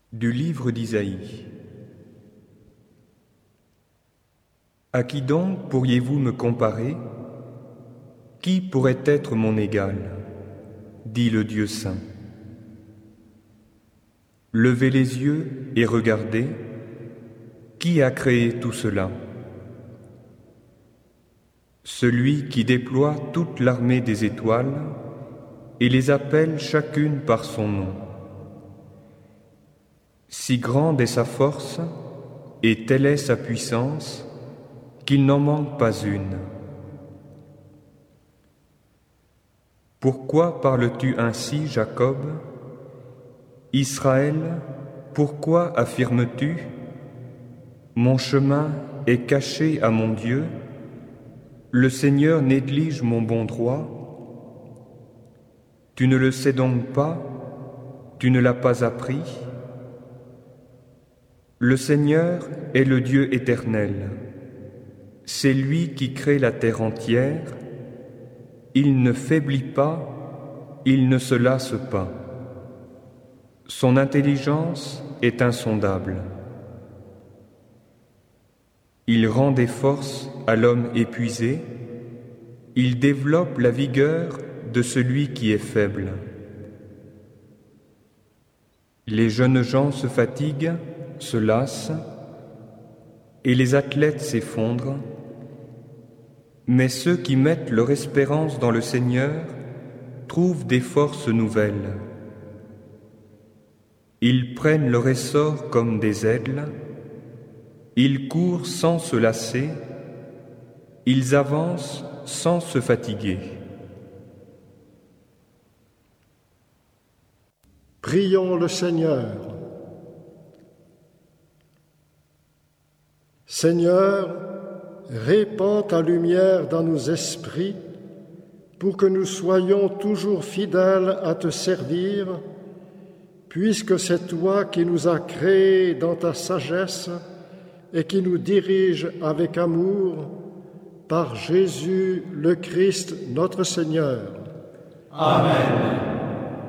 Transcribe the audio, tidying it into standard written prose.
Du livre d'Isaïe. À qui donc pourriez-vous me comparer? Qui pourrait être mon égal? Dit le Dieu saint. Levez les yeux et regardez, qui a créé tout cela? Celui qui déploie toute l'armée des étoiles et les appelle chacune par son nom. Si grande est sa force et telle est sa puissance qu'il n'en manque pas une. Pourquoi parles-tu ainsi, Jacob? Israël, pourquoi affirmes-tu: mon chemin est caché à mon Dieu, le Seigneur néglige mon bon droit? Tu ne le sais donc pas, tu ne l'as pas appris? Le Seigneur est le Dieu éternel. C'est lui qui crée la terre entière. Il ne faiblit pas, il ne se lasse pas. Son intelligence est insondable. Il rend des forces à l'homme épuisé. Il développe la vigueur de celui qui est faible. Les jeunes gens se fatiguent, se lassent, et les athlètes s'effondrent, mais ceux qui mettent leur espérance dans le Seigneur trouvent des forces nouvelles. Ils prennent leur essor comme des aigles, ils courent sans se lasser, ils avancent sans se fatiguer. Prions le Seigneur. Seigneur, répands ta lumière dans nos esprits pour que nous soyons toujours fidèles à te servir, puisque c'est toi qui nous as créés dans ta sagesse et qui nous dirige avec amour par Jésus le Christ notre Seigneur. Amen.